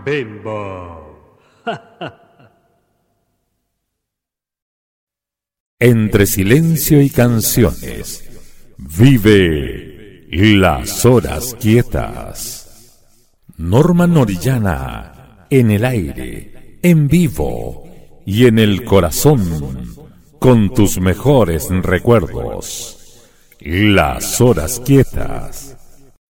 Bimbo. Entre silencio y canciones, vive Las Horas Quietas. Norman Orellana, en el aire, en vivo y en el corazón, con tus mejores recuerdos. Las Horas Quietas.